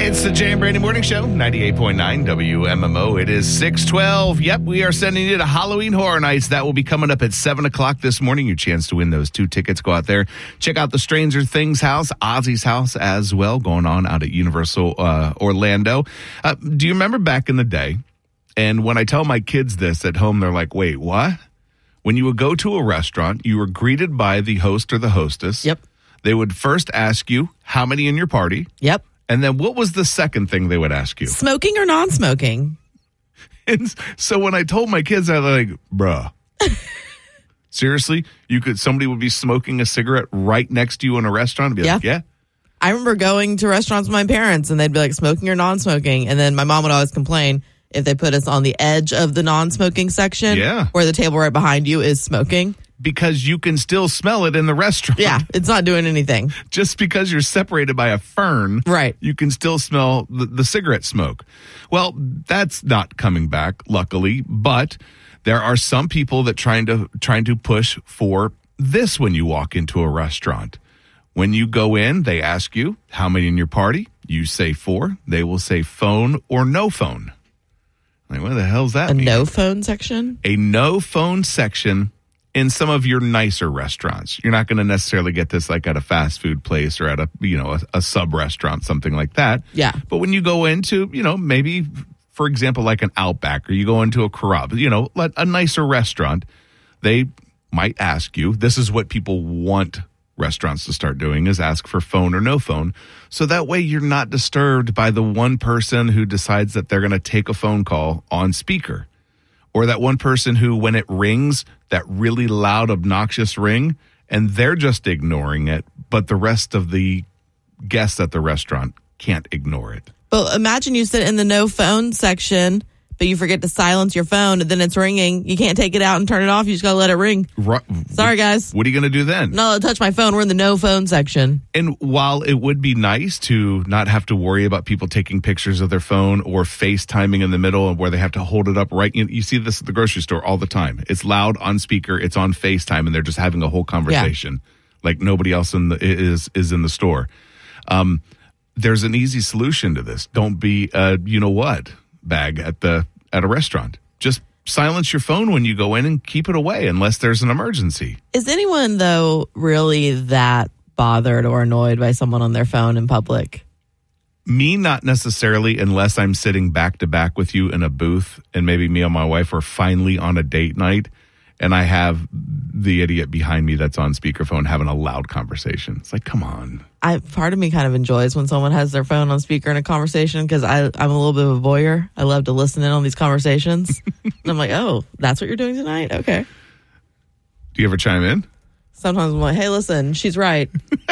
It's the Jay and Brandy Morning Show, 98.9 WMMO. It is 6:12. Yep, we are sending you to Halloween Horror Nights. That will be coming up at 7 o'clock this morning. Your chance to win those 2 tickets. Go out there. Check out the Stranger Things house, Ozzy's house as well, going on out at Universal Orlando. Do you remember back in the day, and when I tell my kids this at home, they're like, wait, what? When you would go to a restaurant, you were greeted by the host or the hostess. Yep. They would first ask you, how many in your party? Yep. And then what was the second thing they would ask you? Smoking or non-smoking? And so when I told my kids, I was like, bruh, seriously? Somebody would be smoking a cigarette right next to you in a restaurant and be like, yeah. I remember going to restaurants with my parents and they'd be like, smoking or non-smoking? And then my mom would always complain if they put us on the edge of the non-smoking section where the table right behind you is smoking. Because you can still smell it in the restaurant. Yeah, it's not doing anything. Just because you're separated by a fern, right? You can still smell the cigarette smoke. Well, that's not coming back, luckily. But there are some people that trying to push for this when you walk into a restaurant. When you go in, they ask you, how many in your party? You say 4. They will say phone or no phone. Like, what the hell's that mean? A no phone section? A no phone section in some of your nicer restaurants. You're not going to necessarily get this like at a fast food place or at a sub restaurant, something like that. Yeah. But when you go into, maybe, for example, like an Outback, or you go into a Carrabba's, a nicer restaurant, they might ask you, this is what people want restaurants to start doing, is ask for phone or no phone. So that way you're not disturbed by the one person who decides that they're going to take a phone call on speaker. Or that one person who, when it rings, that really loud, obnoxious ring, and they're just ignoring it, but the rest of the guests at the restaurant can't ignore it. But imagine you sit in the no phone section, but you forget to silence your phone, and then it's ringing. You can't take it out and turn it off. You just got to let it ring. Sorry, guys. What are you going to do then? No, touch my phone. We're in the no phone section. And while it would be nice to not have to worry about people taking pictures of their phone or FaceTiming in the middle where they have to hold it up right, you see this at the grocery store all the time. It's loud on speaker. It's on FaceTime, and they're just having a whole conversation like nobody else is in the store. There's an easy solution to this. Don't be what bag at a restaurant. Just silence your phone when you go in and keep it away unless there's an emergency. Is anyone, though, really that bothered or annoyed by someone on their phone in public? Me, not necessarily, unless I'm sitting back to back with you in a booth and maybe me and my wife are finally on a date night and I have the idiot behind me that's on speakerphone having a loud conversation. It's like, come on. Part of me kind of enjoys when someone has their phone on speaker in a conversation because I'm a little bit of a voyeur. I love to listen in on these conversations. And I'm like, oh, that's what you're doing tonight? Okay. Do you ever chime in? Sometimes I'm like, hey, listen, she's right.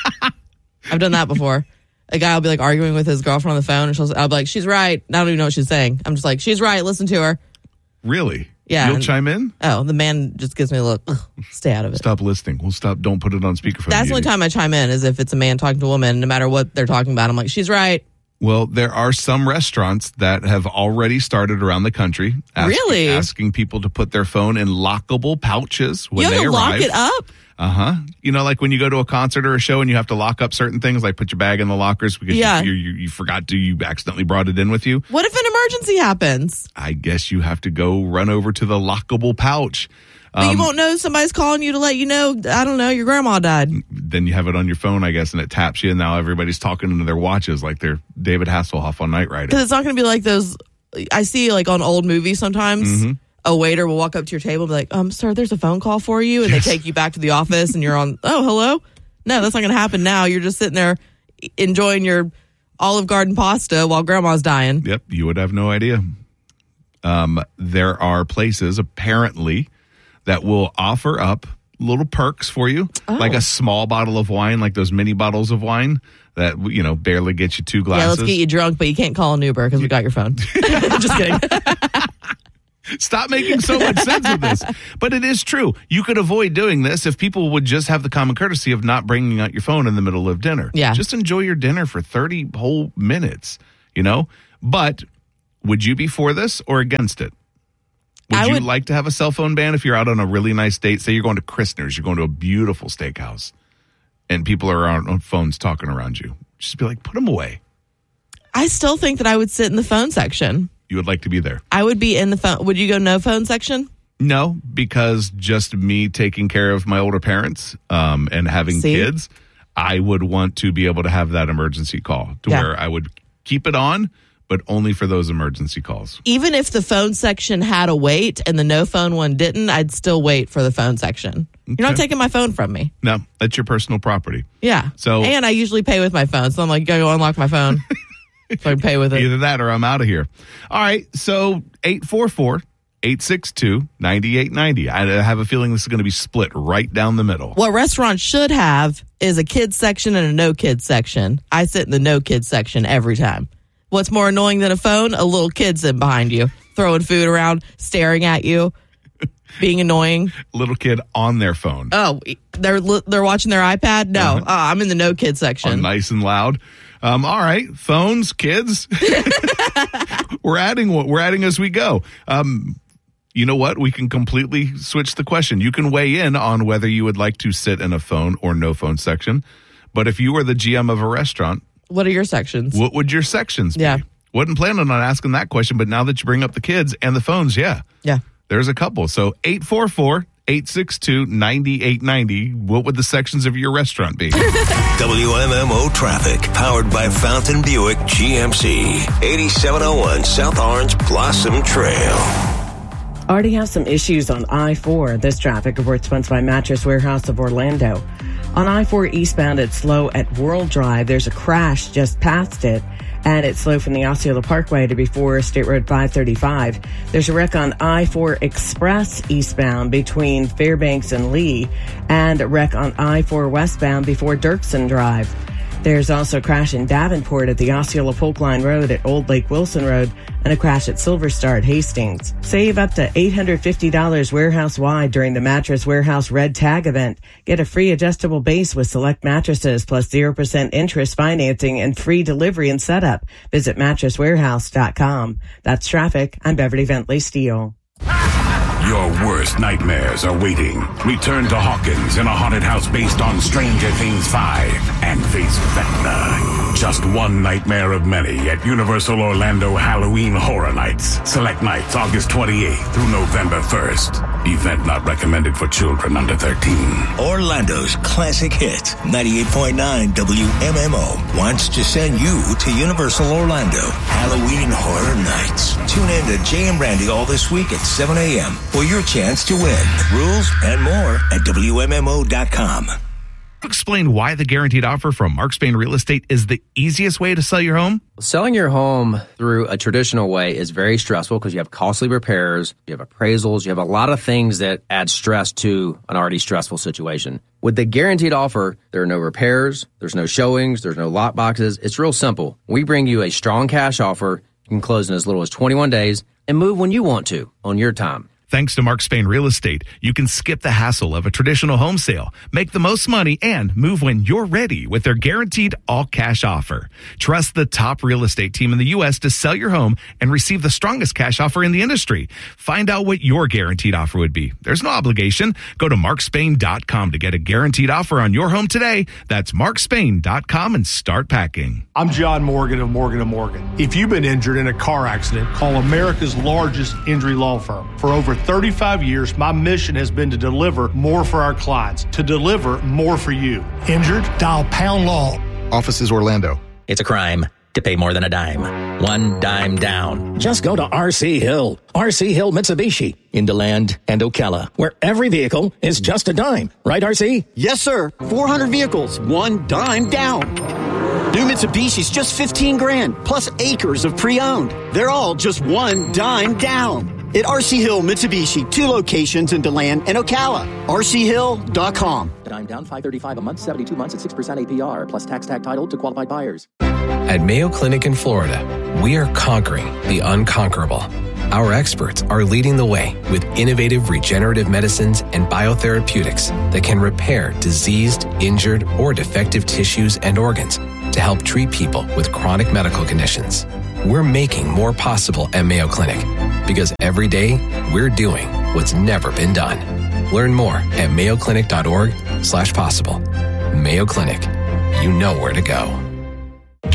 I've done that before. A guy will be like arguing with his girlfriend on the phone and I'll be like, she's right. I don't even know what she's saying. I'm just like, she's right. Listen to her. Really? Yeah. You'll chime in? Oh, the man just gives me a look. Stay out of it. Stop listening. We'll stop. Don't put it on speakerphone. That's the only time I chime in is if it's a man talking to a woman, no matter what they're talking about. I'm like, she's right. Well, there are some restaurants that have already started around the country. Asking people to put their phone in lockable pouches when they arrive. You have to lock it up? Uh-huh. Like when you go to a concert or a show and you have to lock up certain things, like put your bag in the lockers because you forgot to, you accidentally brought it in with you. What if an emergency happens? I guess you have to go run over to the lockable pouch. But you won't know somebody's calling you to let you know, I don't know, your grandma died. Then you have it on your phone, I guess, and it taps you, and now everybody's talking into their watches like they're David Hasselhoff on Knight Rider. Because it's not going to be like those, I see like on old movies sometimes, a waiter will walk up to your table and be like, sir, there's a phone call for you, and they take you back to the office, and you're on, oh, hello? No, that's not going to happen now. You're just sitting there enjoying your Olive Garden pasta while grandma's dying. Yep, you would have no idea. There are places, apparently, that will offer up little perks for you, like a small bottle of wine, like those mini bottles of wine that, barely get you 2 glasses. Yeah, let's get you drunk, but you can't call an Uber because we got your phone. Just kidding. Stop making so much sense with this. But it is true. You could avoid doing this if people would just have the common courtesy of not bringing out your phone in the middle of dinner. Yeah. Just enjoy your dinner for 30 whole minutes, But would you be for this or against it? Would you like to have a cell phone ban if you're out on a really nice date? Say you're going to Christner's, you're going to a beautiful steakhouse, and people are on phones talking around you. Just be like, put them away. I still think that I would sit in the phone section. You would like to be there? I would be in the phone. Would you go no phone section? No, because just me taking care of my older parents and having kids, I would want to be able to have that emergency call to where I would keep it on, but only for those emergency calls. Even if the phone section had a wait and the no phone one didn't, I'd still wait for the phone section. Okay. You're not taking my phone from me. No, that's your personal property. Yeah. And I usually pay with my phone, so I'm like, gotta go unlock my phone so I can pay with it. Either that or I'm out of here. All right, so 844-862-9890. I have a feeling this is going to be split right down the middle. What restaurants should have is a kids section and a no kids section. I sit in the no kids section every time. What's more annoying than a phone? A little kid sitting behind you, throwing food around, staring at you, being annoying. Little kid on their phone. Oh, they're watching their iPad? No, I'm in the no kid section. Oh, nice and loud. All right, phones, kids. We're adding as we go. You know what? We can completely switch the question. You can weigh in on whether you would like to sit in a phone or no phone section. But if you were the GM of a restaurant, what are your sections? What would your sections be? Yeah. Wasn't planning on asking that question, but now that you bring up the kids and the phones, yeah. There's a couple. So 844-862-9890. What would the sections of your restaurant be? WMMO traffic, powered by Fountain Buick GMC, 8701 South Orange Blossom Trail. Already have some issues on I-4. This traffic report sponsored by Mattress Warehouse of Orlando. On I-4 eastbound, it's slow at World Drive. There's a crash just past it, and it's slow from the Osceola Parkway to before State Road 535. There's a wreck on I-4 Express eastbound between Fairbanks and Lee, and a wreck on I-4 westbound before Dirksen Drive. There's also a crash in Davenport at the Osceola Polk Line Road at Old Lake Wilson Road, and a crash at Silver Star at Hastings. Save up to $850 warehouse-wide during the Mattress Warehouse Red Tag event. Get a free adjustable base with select mattresses plus 0% interest financing and free delivery and setup. Visit mattresswarehouse.com. That's traffic. I'm Beverly Bentley Steele. Your worst nightmares are waiting. Return to Hawkins in a haunted house based on Stranger Things 5 and face Vecna. Just one nightmare of many at Universal Orlando Halloween Horror Nights. Select nights August 28th through November 1st. Event not recommended for children under 13. Orlando's classic hit, 98.9 WMMO, wants to send you to Universal Orlando Halloween Horror Nights. Tune in to Jay and Randy all this week at 7 a.m. for your chance to win. Rules and more at WMMO.com. Explain why the guaranteed offer from Mark Spain Real Estate is the easiest way to sell your home? Selling your home through a traditional way is very stressful because you have costly repairs, you have appraisals, you have a lot of things that add stress to an already stressful situation. With the guaranteed offer, there are no repairs, there's no showings, there's no lot boxes. It's real simple. We bring you a strong cash offer. You can close in as little as 21 days and move when you want to on your time. Thanks to Mark Spain Real Estate, you can skip the hassle of a traditional home sale, make the most money, and move when you're ready with their guaranteed all-cash offer. Trust the top real estate team in the U.S. to sell your home and receive the strongest cash offer in the industry. Find out what your guaranteed offer would be. There's no obligation. Go to markspain.com to get a guaranteed offer on your home today. That's markspain.com and start packing. I'm John Morgan of Morgan & Morgan. If you've been injured in a car accident, call America's largest injury law firm. For over 35 years, my mission has been to deliver more for our clients, to deliver more for you. Injured? Dial Pound Law. Offices Orlando. It's a crime to pay more than a dime. One dime down. Just go to RC Hill. RC Hill Mitsubishi. In DeLand and Ocala. Where every vehicle is just a dime. Right, RC? Yes, sir. 400 vehicles. One dime down. New Mitsubishi's just 15 grand, plus acres of pre-owned. They're all just one dime down. At RC Hill Mitsubishi, 2 locations in DeLand and Ocala. RCHill.com. Dime down, $535 a month, 72 months at 6% APR, plus tax tag title to qualified buyers. At Mayo Clinic in Florida, we are conquering the unconquerable. Our experts are leading the way with innovative regenerative medicines and biotherapeutics that can repair diseased, injured, or defective tissues and organs to help treat people with chronic medical conditions. We're making more possible at Mayo Clinic because every day we're doing what's never been done. Learn more at mayoclinic.org/possible. Mayo Clinic. You know where to go.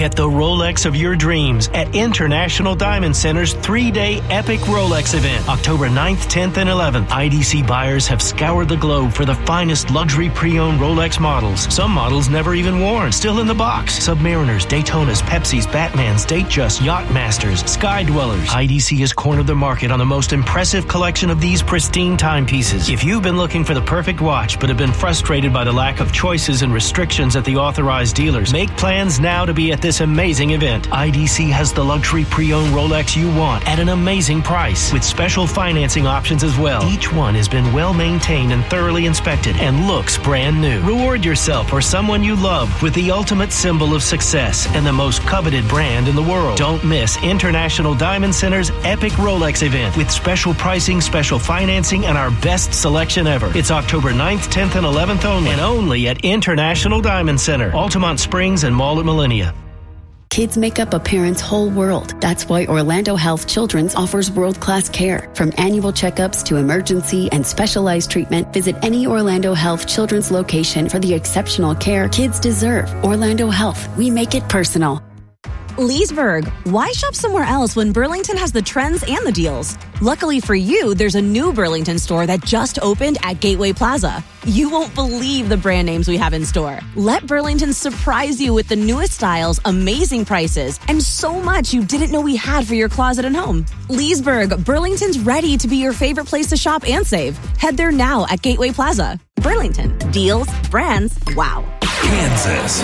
Get the Rolex of your dreams at International Diamond Center's 3-day Epic Rolex event, October 9th, 10th, and 11th. IDC buyers have scoured the globe for the finest luxury pre-owned Rolex models. Some models never even worn, still in the box. Submariners, Daytonas, Pepsis, Batmans, Datejust, Yachtmasters, Sky Dwellers. IDC has cornered the market on the most impressive collection of these pristine timepieces. If you've been looking for the perfect watch but have been frustrated by the lack of choices and restrictions at the authorized dealers, make plans now to be at this amazing event. IDC has the luxury pre-owned Rolex you want at an amazing price with special financing options as well. Each one has been well maintained and thoroughly inspected and looks brand new. Reward yourself or someone you love with the ultimate symbol of success and the most coveted brand in the world. Don't miss International Diamond Center's Epic Rolex event with special pricing, special financing, and our best selection ever. It's October 9th, 10th, and 11th only, and only at International Diamond Center, Altamont Springs and Mall at Millennia. Kids make up a parent's whole world. That's why Orlando Health Children's offers world-class care. From annual checkups to emergency and specialized treatment, visit any Orlando Health Children's location for the exceptional care kids deserve. Orlando Health, we make it personal. Leesburg, why shop somewhere else when Burlington has the trends and the deals? Luckily for you, there's a new Burlington store that just opened at Gateway Plaza. You won't believe the brand names we have in store. Let Burlington surprise you with the newest styles, amazing prices, and so much you didn't know we had for your closet and home. Leesburg, Burlington's ready to be your favorite place to shop and save. Head there now at Gateway Plaza. Burlington, deals, brands, wow. Kansas.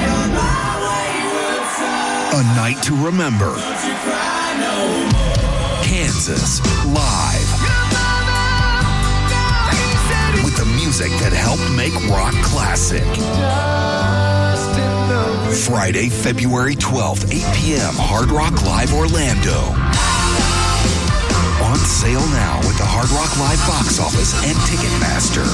A night to remember. Kansas live. With the music that helped make rock classic. Friday, February 12th, 8 p.m. Hard Rock Live Orlando. On sale now with the Hard Rock Live box office and Ticketmaster.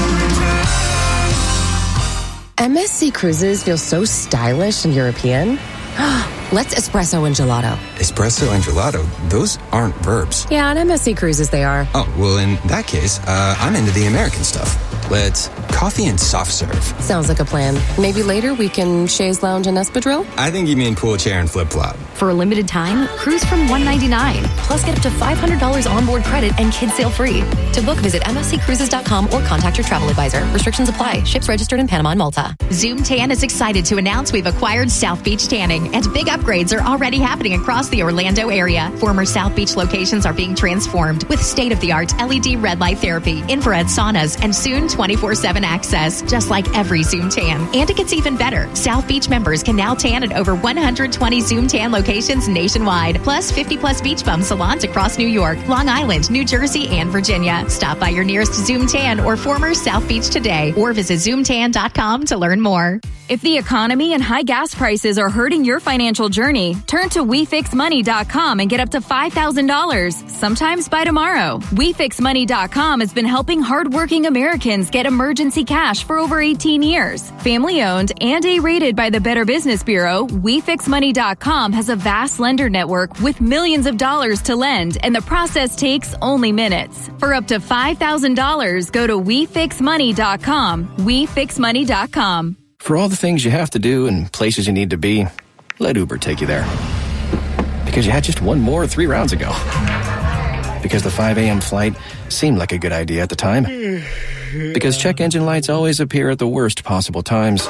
MSC Cruises feels so stylish and European. Let's espresso and gelato. Espresso and gelato? Those aren't verbs. Yeah, on MSC Cruises they are. Oh, well, in that case, I'm into the American stuff. Let's coffee and soft serve. Sounds like a plan. Maybe later we can chaise lounge and espadrille? I think you mean pool chair and flip-flop. For a limited time, cruise from $199. Plus get up to $500 onboard credit and kids sail free. To book, visit msccruises.com or contact your travel advisor. Restrictions apply. Ships registered in Panama and Malta. Zoom Tan is excited to announce we've acquired South Beach Tanning, and big upgrades are already happening across the Orlando area. Former South Beach locations are being transformed with state-of-the-art LED red light therapy, infrared saunas, and soon 24/7 access, just like every Zoom Tan. And it gets even better. South Beach members can now tan at over 120 Zoom Tan locations nationwide, plus 50-plus beach bum salons across New York, Long Island, New Jersey, and Virginia. Stop by your nearest Zoom Tan or former South Beach today, or visit zoomtan.com to learn more. If the economy and high gas prices are hurting your financial journey, turn to WeFixMoney.com and get up to $5,000, sometimes by tomorrow. WeFixMoney.com has been helping hardworking Americans get emergency cash for over 18 years. Family owned and A-rated by the Better Business Bureau, WeFixMoney.com has a vast lender network with millions of dollars to lend, and the process takes only minutes. For up to $5,000, go to WeFixMoney.com. WeFixMoney.com. For all the things you have to do and places you need to be, let Uber take you there. Because you had just one more 3 rounds ago. Because the 5 a.m. flight seemed like a good idea at the time. Because check engine lights always appear at the worst possible times.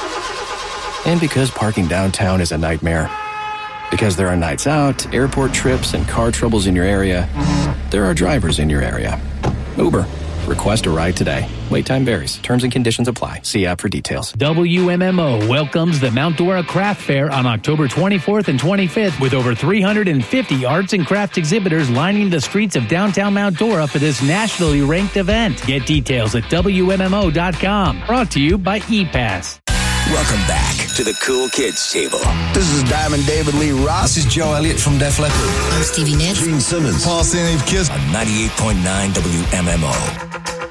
And because parking downtown is a nightmare. Because there are nights out, airport trips, and car troubles in your area, there are drivers in your area. Uber. Request a ride today. Wait time varies. Terms and conditions apply. See app for details. WMMO welcomes the Mount Dora Craft Fair on October 24th and 25th with over 350 arts and crafts exhibitors lining the streets of downtown Mount Dora for this nationally ranked event. Get details at WMMO.com. Brought to you by ePass. Welcome back to the Cool Kids Table. This is Diamond David Lee Ross. This is Joe Elliott from Def Leppard. I'm Stevie Nicks. Gene Simmons. Paul Stanley Kiss. On 98.9 WMMO.